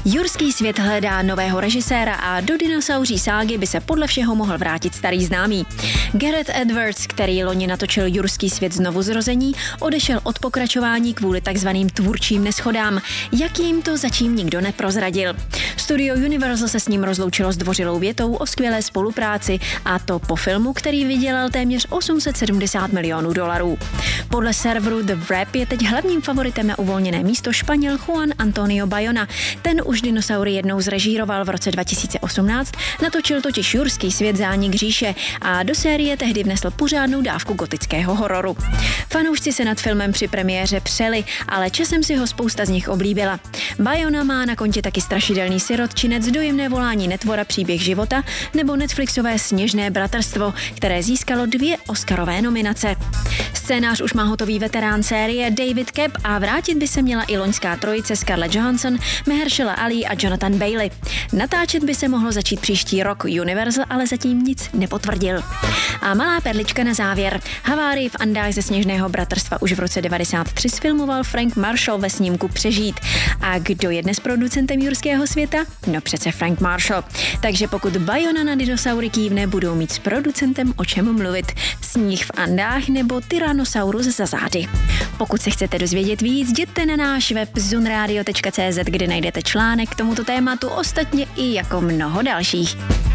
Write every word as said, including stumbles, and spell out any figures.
Jurský svět hledá nového režiséra a do dinosauří ságy by se podle všeho mohl vrátit starý známý. Gareth Edwards, který loni natočil Jurský svět znovu zrození, odešel od pokračování kvůli takzvaným tvůrčím neschodám. Jak jim to zatím nikdo neprozradil. Studio Universal se s ním rozloučilo zdvořilou větou o skvělé spolupráci, a to po filmu, který vydělal téměř osm set sedmdesát milionů dolarů. Podle serveru The Wrap je teď hlavním favoritem na uvolněné místo Španěl Juan Antonio Bayona. Ten už dinosaury jednou zrežíroval v roce dva tisíce osmnáct, natočil totiž Jurský svět zánik říše a do série tehdy vnesl pořádnou dávku gotického hororu. Fanoušci se nad filmem při premiéře přeli, ale časem si ho spousta z nich oblíbila. Bayona má na kontě taky strašidelný sirotčinec, Dojemné volání netvora příběh života nebo Netflixové Sněžné bratrstvo, které získalo dvě Oscarové nominace. Scénář už má hotový veterán série David Koepp a vrátit by se měla i loňská trojice Scarlett Johansson, Mahershala Ali a Jonathan Bailey. Natáčet by se mohlo začít příští rok, Universal ale zatím nic nepotvrdil. A malá perlička na závěr. Havárii v Andách ze Sněžného bratrstva už v roce devadesát tři sfilmoval Frank Marshall ve snímku Přežít. A kdo je dnes producentem Jurského světa? No přece Frank Marshall. Takže pokud Bayona na dinosaury kývne, budou mít s producentem o čem mluvit. Sníh v Andách nebo Tyrannosaurus za zády. Pokud se chcete dozvědět víc, jděte na náš web zunradio tečka cé zet, kde najdete článek k tomuto tématu, ostatně i jako mnoho dalších.